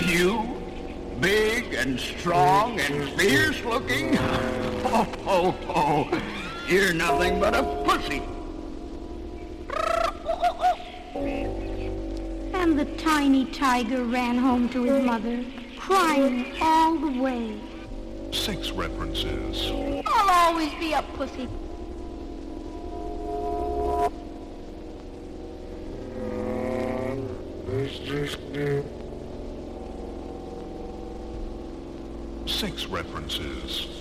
you, big and strong and fierce looking, you're nothing but a pussy. And the tiny tiger ran home to his mother, crying all the way. 6 references. I'll always be a pussy. Six references.